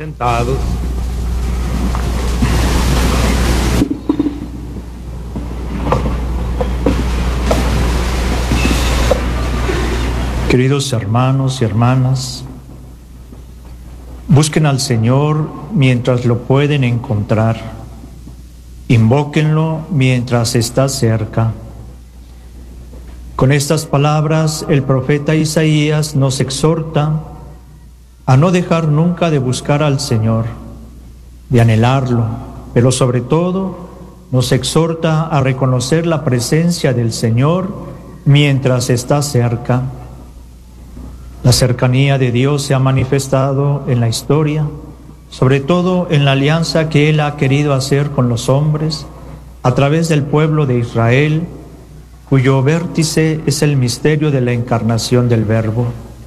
Sentados. Queridos hermanos y hermanas, busquen al Señor mientras lo pueden encontrar. Invóquenlo mientras está cerca. Con estas palabras, el profeta Isaías nos exhorta a no dejar nunca de buscar al Señor, de anhelarlo, pero sobre todo nos exhorta a reconocer la presencia del Señor mientras está cerca. La cercanía de Dios se ha manifestado en la historia, sobre todo en la alianza que Él ha querido hacer con los hombres a través del pueblo de Israel, cuyo vértice es el misterio de la encarnación del Verbo.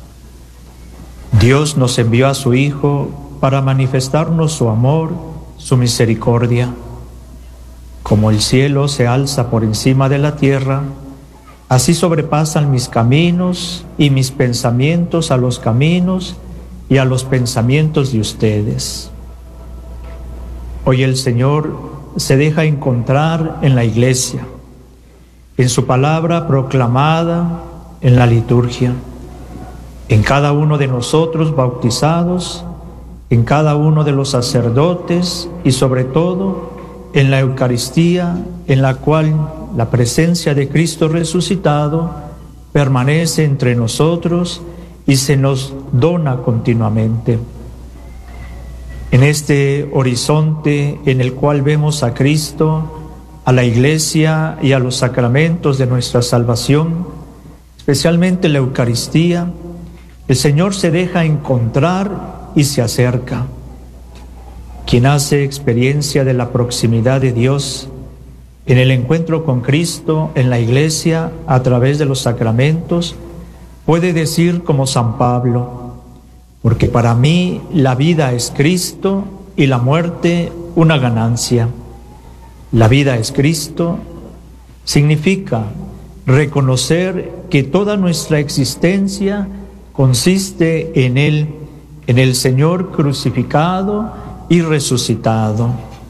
Dios nos envió a su Hijo para manifestarnos su amor, su misericordia. Como el cielo se alza por encima de la tierra, así sobrepasan mis caminos y mis pensamientos a los caminos y a los pensamientos de ustedes. Hoy el Señor se deja encontrar en la iglesia, en su palabra proclamada en la liturgia, en cada uno de nosotros bautizados, en cada uno de los sacerdotes y sobre todo en la Eucaristía, en la cual la presencia de Cristo resucitado permanece entre nosotros y se nos dona continuamente. En este horizonte en el cual vemos a Cristo, a la Iglesia y a los sacramentos de nuestra salvación, especialmente la Eucaristía, el Señor se deja encontrar y se acerca. Quien hace experiencia de la proximidad de Dios en el encuentro con Cristo en la Iglesia a través de los sacramentos, puede decir como San Pablo: porque para mí la vida es Cristo y la muerte una ganancia. La vida es Cristo significa reconocer que toda nuestra existencia consiste en Él, en el Señor crucificado y resucitado.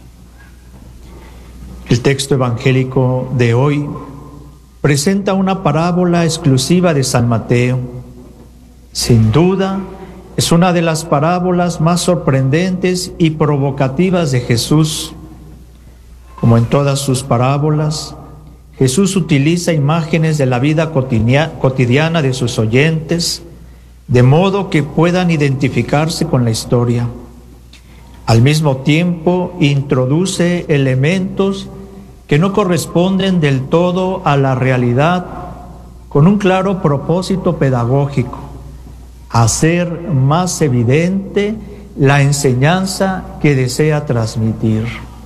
El texto evangélico de hoy presenta una parábola exclusiva de San Mateo. Sin duda, es una de las parábolas más sorprendentes y provocativas de Jesús. Como en todas sus parábolas, Jesús utiliza imágenes de la vida cotidiana de sus oyentes, de modo que puedan identificarse con la historia. Al mismo tiempo, introduce elementos que no corresponden del todo a la realidad, con un claro propósito pedagógico: hacer más evidente la enseñanza que desea transmitir.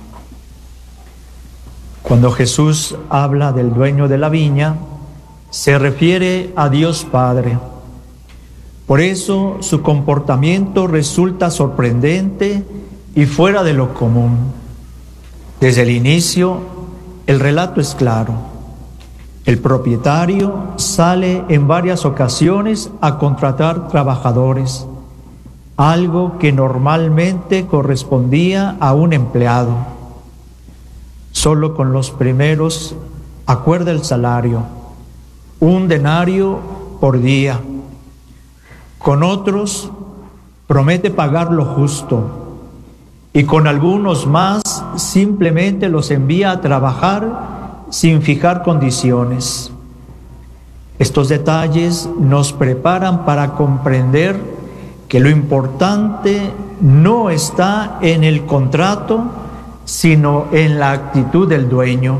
Cuando Jesús habla del dueño de la viña, se refiere a Dios Padre. Por eso su comportamiento resulta sorprendente y fuera de lo común. Desde el inicio, el relato es claro. El propietario sale en varias ocasiones a contratar trabajadores, algo que normalmente correspondía a un empleado. Solo con los primeros acuerda el salario, 1 denario por día. Con otros promete pagar lo justo, y con algunos más simplemente los envía a trabajar sin fijar condiciones. Estos detalles nos preparan para comprender que lo importante no está en el contrato, sino en la actitud del dueño.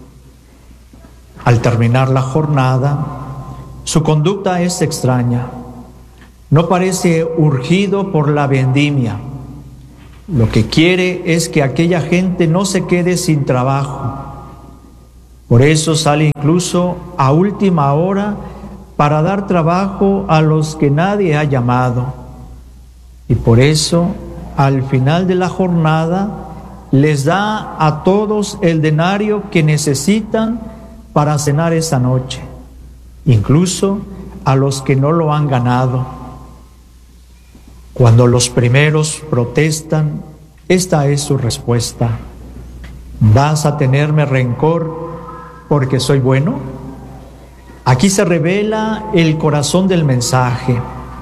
Al terminar la jornada, su conducta es extraña. No parece urgido por la vendimia. Lo que quiere es que aquella gente no se quede sin trabajo. Por eso sale incluso a última hora para dar trabajo a los que nadie ha llamado. Y por eso, al final de la jornada, les da a todos el denario que necesitan para cenar esa noche, incluso a los que no lo han ganado. Cuando los primeros protestan, esta es su respuesta: ¿vas a tenerme rencor porque soy bueno? Aquí se revela el corazón del mensaje.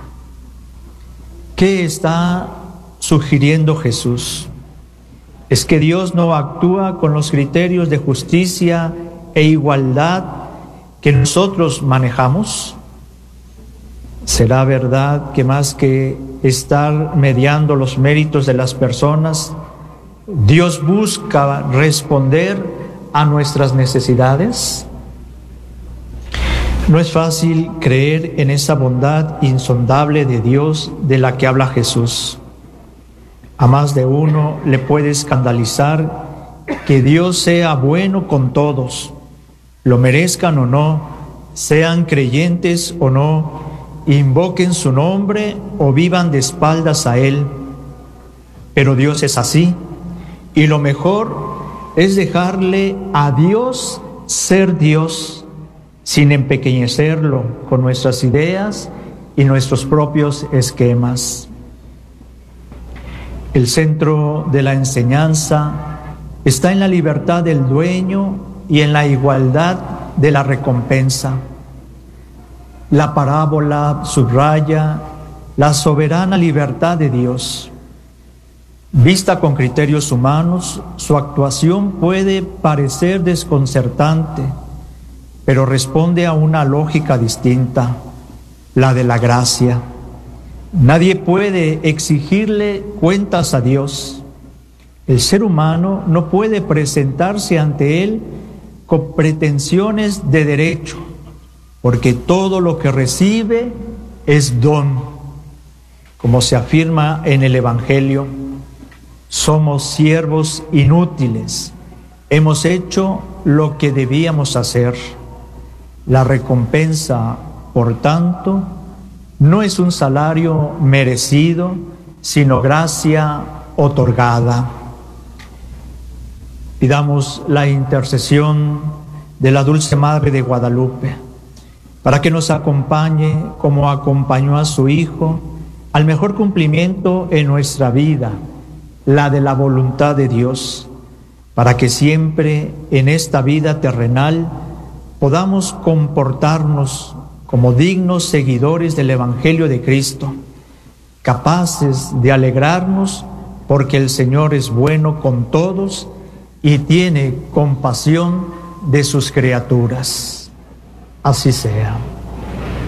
¿Qué está sugiriendo Jesús? ¿Es que Dios no actúa con los criterios de justicia e igualdad que nosotros manejamos? ¿Será verdad que más que estar mediando los méritos de las personas, Dios busca responder a nuestras necesidades? No es fácil creer en esa bondad insondable de Dios de la que habla Jesús. A más de uno le puede escandalizar que Dios sea bueno con todos, lo merezcan o no, sean creyentes o no, invoquen su nombre o vivan de espaldas a Él. Pero Dios es así, y lo mejor es dejarle a Dios ser Dios, sin empequeñecerlo con nuestras ideas y nuestros propios esquemas. El centro de la enseñanza está en la libertad del dueño y en la igualdad de la recompensa. La parábola subraya la soberana libertad de Dios. Vista con criterios humanos, su actuación puede parecer desconcertante, pero responde a una lógica distinta, la de la gracia. Nadie puede exigirle cuentas a Dios. El ser humano no puede presentarse ante Él con pretensiones de derecho, porque todo lo que recibe es don. Como se afirma en el Evangelio, somos siervos inútiles, hemos hecho lo que debíamos hacer. La recompensa, por tanto, no es un salario merecido, sino gracia otorgada. Pidamos la intercesión de la Dulce Madre de Guadalupe para que nos acompañe como acompañó a su Hijo al mejor cumplimiento en nuestra vida, la de la voluntad de Dios, para que siempre en esta vida terrenal podamos comportarnos como dignos seguidores del Evangelio de Cristo, capaces de alegrarnos porque el Señor es bueno con todos y tiene compasión de sus criaturas. Así sea.